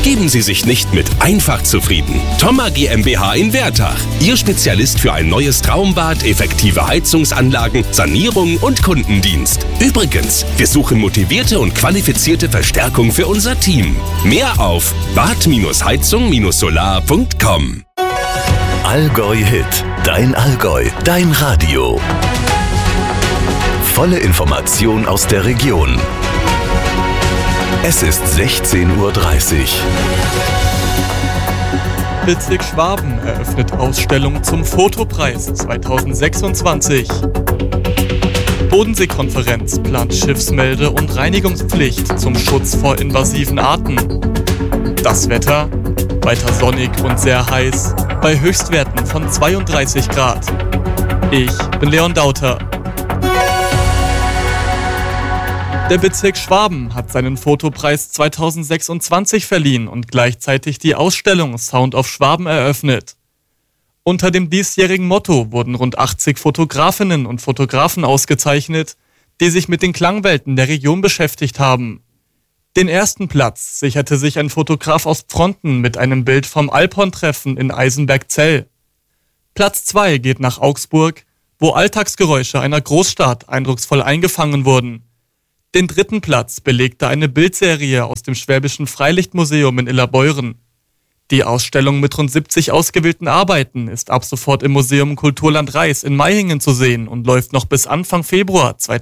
Geben Sie sich nicht mit einfach zufrieden. Thoma GmbH in Wertach. Ihr Spezialist für ein neues Traumbad, effektive Heizungsanlagen, Sanierung und Kundendienst. Übrigens, wir suchen motivierte und qualifizierte Verstärkung für unser Team. Mehr auf bad-heizung-solar.com. Allgäu Hit. Dein Allgäu. Dein Radio. Volle Information aus der Region. Es ist 16:30 Uhr. Bezirk Schwaben eröffnet Ausstellung zum Fotopreis 2026. Bodenseekonferenz plant Schiffsmelde- und Reinigungspflicht zum Schutz vor invasiven Arten. Das Wetter? Weiter sonnig und sehr heiß, bei Höchstwerten von 32 Grad. Ich bin Leon Dauter. Der Bezirk Schwaben hat seinen Fotopreis 2026 verliehen und gleichzeitig die Ausstellung Sound of Schwaben eröffnet. Unter dem diesjährigen Motto wurden rund 80 Fotografinnen und Fotografen ausgezeichnet, die sich mit den Klangwelten der Region beschäftigt haben. Den ersten Platz sicherte sich ein Fotograf aus Pfronten mit einem Bild vom Alphorn-Treffen in Eisenberg-Zell. Platz 2 geht nach Augsburg, wo Alltagsgeräusche einer Großstadt eindrucksvoll eingefangen wurden. Den dritten Platz belegte eine Bildserie aus dem Schwäbischen Freilichtmuseum in Illerbeuren. Die Ausstellung mit rund 70 ausgewählten Arbeiten ist ab sofort im Museum Kulturland Reis in Maihingen zu sehen und läuft noch bis Anfang Februar 2026.